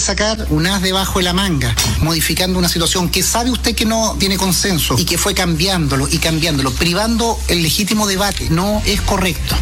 sacar un as debajo de la manga, modificando una situación que sabe usted que no tiene consenso y que fue cambiándolo, privando el legítimo debate. No es correcto.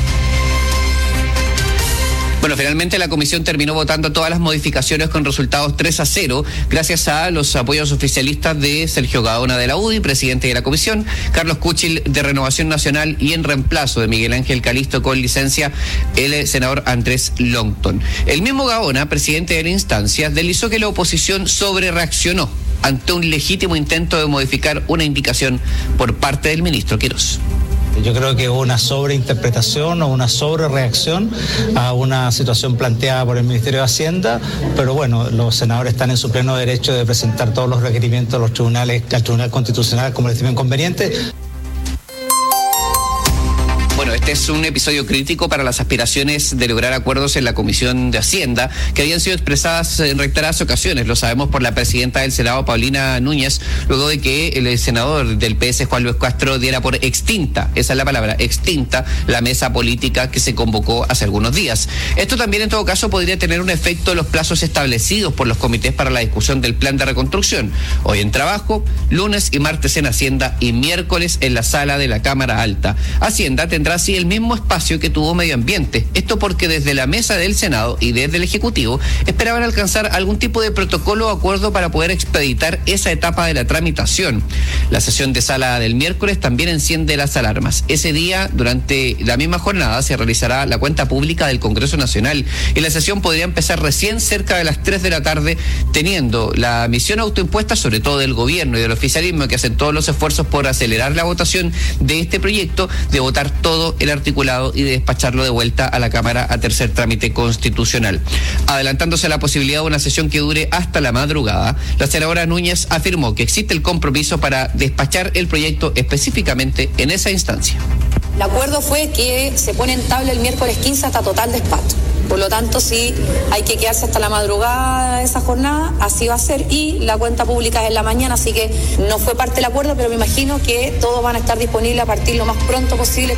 Bueno, finalmente la comisión terminó votando todas las modificaciones con resultados 3-0, gracias a los apoyos oficialistas de Sergio Gaona de la UDI, presidente de la comisión, Carlos Kuchil de Renovación Nacional y en reemplazo de Miguel Ángel Calisto con licencia, el senador Andrés Longton. El mismo Gaona, presidente de la instancia, deslizó que la oposición sobrereaccionó ante un legítimo intento de modificar una indicación por parte del ministro Quirós. Yo creo que hubo una sobreinterpretación o una sobrereacción a una situación planteada por el Ministerio de Hacienda, pero bueno, los senadores están en su pleno derecho de presentar todos los requerimientos a los tribunales, al Tribunal Constitucional como les estimen conveniente. Bueno, este es un episodio crítico para las aspiraciones de lograr acuerdos en la Comisión de Hacienda, que habían sido expresadas en reiteradas ocasiones. Lo sabemos por la presidenta del Senado, Paulina Núñez, luego de que el senador del PS, Juan Luis Castro, diera por extinta, esa es la palabra, extinta, la mesa política que se convocó hace algunos días. Esto también, en todo caso, podría tener un efecto en los plazos establecidos por los comités para la discusión del plan de reconstrucción. Hoy en trabajo, lunes y martes en Hacienda y miércoles en la sala de la Cámara Alta. Hacienda tendrá así el mismo espacio que tuvo Medio Ambiente. Esto porque desde la mesa del Senado y desde el Ejecutivo esperaban alcanzar algún tipo de protocolo o acuerdo para poder expeditar esa etapa de la tramitación. La sesión de sala del miércoles también enciende las alarmas. Ese día, durante la misma jornada, se realizará la cuenta pública del Congreso Nacional y la sesión podría empezar recién cerca de las 3 de la tarde, teniendo la misión autoimpuesta, sobre todo del gobierno y del oficialismo, que hacen todos los esfuerzos por acelerar la votación de este proyecto, de votar todo el articulado y de despacharlo de vuelta a la Cámara a tercer trámite constitucional. Adelantándose a la posibilidad de una sesión que dure hasta la madrugada, la senadora Núñez afirmó que existe el compromiso para despachar el proyecto específicamente en esa instancia. El acuerdo fue que se pone en tabla el miércoles 15 hasta total despacho. Por lo tanto, si hay que quedarse hasta la madrugada de esa jornada, así va a ser, y la cuenta pública es en la mañana, así que no fue parte del acuerdo, pero me imagino que todos van a estar disponibles a partir lo más pronto posible.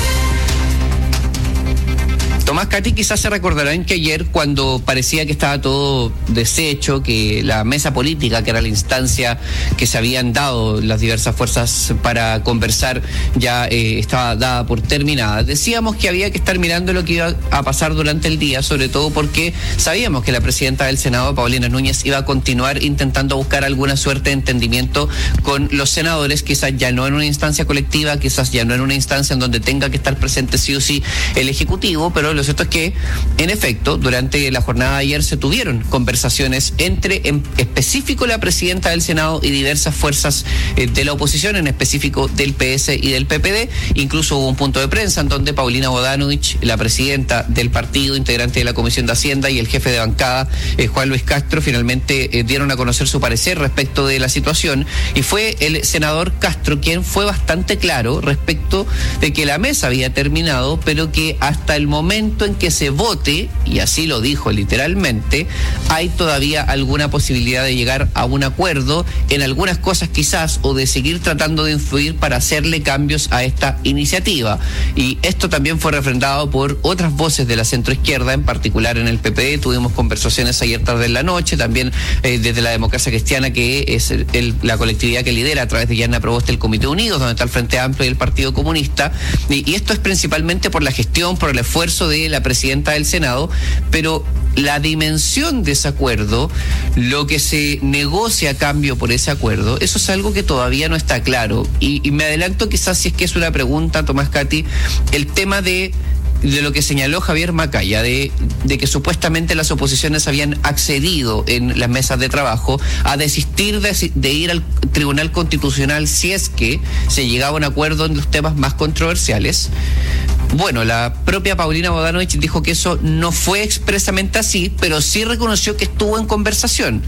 Tomás, Katy, quizás se recordarán que ayer, cuando parecía que estaba todo deshecho, que la mesa política, que era la instancia que se habían dado las diversas fuerzas para conversar, ya estaba dada por terminada, decíamos que había que estar mirando lo que iba a pasar durante el día, sobre todo porque sabíamos que la presidenta del Senado, Paulina Núñez, iba a continuar intentando buscar alguna suerte de entendimiento con los senadores, quizás ya no en una instancia colectiva, quizás ya no en una instancia en donde tenga que estar presente sí o sí el Ejecutivo, pero lo cierto es que, en efecto, durante la jornada de ayer se tuvieron conversaciones entre, en específico, la presidenta del Senado y diversas fuerzas de la oposición, en específico del PS y del PPD. Incluso hubo un punto de prensa en donde Paulina Bodanovich, la presidenta del partido, integrante de la Comisión de Hacienda, y el jefe de bancada, Juan Luis Castro, finalmente dieron a conocer su parecer respecto de la situación, y fue el senador Castro quien fue bastante claro respecto de que la mesa había terminado, pero que hasta el momento en que se vote, y así lo dijo literalmente, hay todavía alguna posibilidad de llegar a un acuerdo en algunas cosas quizás, o de seguir tratando de influir para hacerle cambios a esta iniciativa. Y esto también fue refrendado por otras voces de la centroizquierda, en particular en el PPD. Tuvimos conversaciones ayer tarde en la noche, también desde la Democracia Cristiana, que es la colectividad que lidera a través de Yanna Proboste el Comité Unidos, donde está el Frente Amplio y el Partido Comunista, y esto es principalmente por la gestión, por el esfuerzo de la presidenta del Senado, pero la dimensión de ese acuerdo, lo que se negocia a cambio por ese acuerdo, eso es algo que todavía no está claro. Y me adelanto quizás, si es que es una pregunta, Tomás, Katy, el tema de lo que señaló Javier Macaya, de que supuestamente las oposiciones habían accedido en las mesas de trabajo a desistir de ir al Tribunal Constitucional si es que se llegaba a un acuerdo en los temas más controversiales. Bueno, la propia Paulina Bodanovich dijo que eso no fue expresamente así, pero sí reconoció que estuvo en conversación.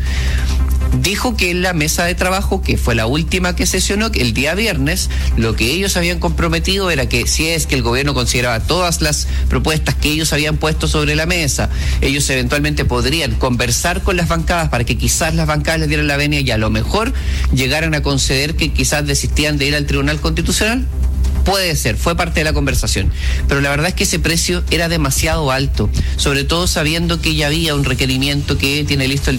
Dijo que en la mesa de trabajo, que fue la última que sesionó, que el día viernes, lo que ellos habían comprometido era que si es que el gobierno consideraba todas las propuestas que ellos habían puesto sobre la mesa, ellos eventualmente podrían conversar con las bancadas para que quizás las bancadas les dieran la venia y a lo mejor llegaran a conceder que quizás desistían de ir al Tribunal Constitucional. Puede ser, fue parte de la conversación, pero la verdad es que ese precio era demasiado alto, sobre todo sabiendo que ya había un requerimiento que tiene listo el